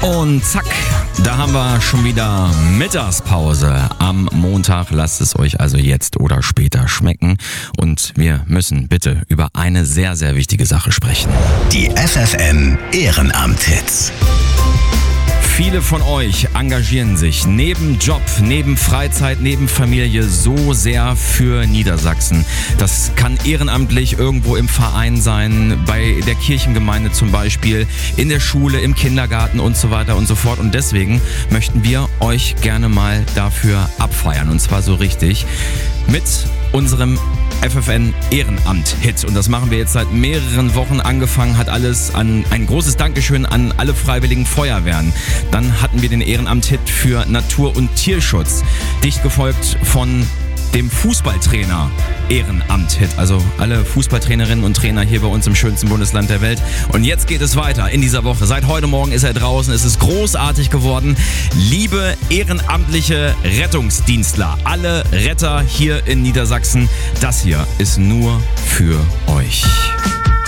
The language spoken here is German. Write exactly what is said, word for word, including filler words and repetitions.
Und zack, da haben wir schon wieder Mittagspause am Montag. Lasst es euch also jetzt oder später schmecken. Und wir müssen bitte über eine sehr, sehr wichtige Sache sprechen. Die F F M Ehrenamt-Hits. Viele von euch engagieren sich neben Job, neben Freizeit, neben Familie so sehr für Niedersachsen. Das kann ehrenamtlich irgendwo im Verein sein, bei der Kirchengemeinde zum Beispiel, in der Schule, im Kindergarten und so weiter und so fort. Und deswegen möchten wir euch gerne mal dafür abfeiern. Und zwar so richtig mit unserem F F N Ehrenamt-Hit. Und das machen wir jetzt seit mehreren Wochen. Angefangen hat alles an ein großes Dankeschön an alle freiwilligen Feuerwehren. Dann hatten wir den Ehrenamt-Hit für Natur- und Tierschutz. Dicht gefolgt von dem Fußballtrainer Ehrenamt-Hit. Also alle Fußballtrainerinnen und Trainer hier bei uns im schönsten Bundesland der Welt. Und jetzt geht es weiter in dieser Woche. Seit heute Morgen ist er draußen. Es ist großartig geworden. Liebe ehrenamtliche Rettungsdienstler, alle Retter hier in Niedersachsen, das hier ist nur für euch.